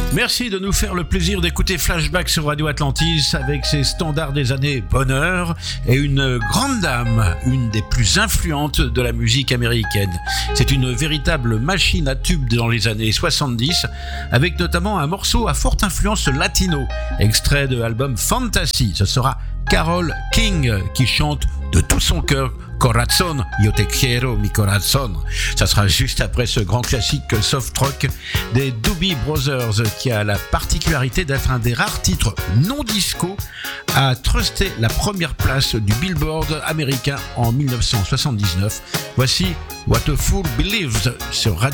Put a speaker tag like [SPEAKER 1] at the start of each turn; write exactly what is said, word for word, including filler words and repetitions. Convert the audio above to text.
[SPEAKER 1] Merci de nous faire le plaisir d'écouter Flashback sur Radio Atlantis avec ses standards des années bonheur et une grande dame, une des plus influentes de la musique américaine. C'est une véritable machine à tubes dans les années soixante-dix avec notamment un morceau à forte influence latino, extrait de l'album Fantasy. Ce sera Carole King qui chante de tout son cœur Corazón, yo te quiero mi corazón. Ça sera juste après ce grand classique soft rock des Doobie Brothers qui a la particularité d'être un des rares titres non disco à truster la première place du Billboard américain en dix-neuf cent soixante-dix-neuf. Voici What a Fool Believes sur Radio